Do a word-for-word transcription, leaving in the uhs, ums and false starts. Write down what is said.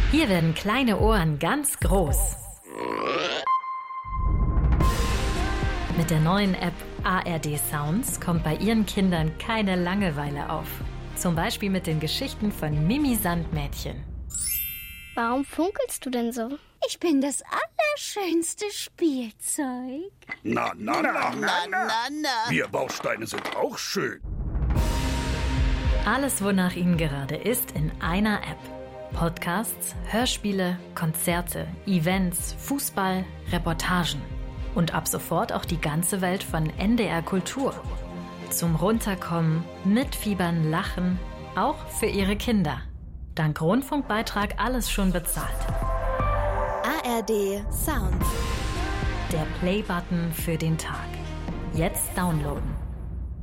Hier werden kleine Ohren ganz groß. Mit der neuen App A R D Sounds kommt bei Ihren Kindern keine Langeweile auf. Zum Beispiel mit den Geschichten von Mimi Sandmädchen. Warum funkelst du denn so? Ich bin das allerschönste Spielzeug. Na, na, na, na, Na, na, na. Wir Bausteine sind auch schön. Alles, wonach Ihnen gerade ist, in einer App. Podcasts, Hörspiele, Konzerte, Events, Fußball, Reportagen. Und ab sofort auch die ganze Welt von N D R Kultur. Zum Runterkommen, mitfiebern, lachen, auch für Ihre Kinder. Dank Rundfunkbeitrag alles schon bezahlt. A R D Sounds. Der Play-Button für den Tag. Jetzt downloaden.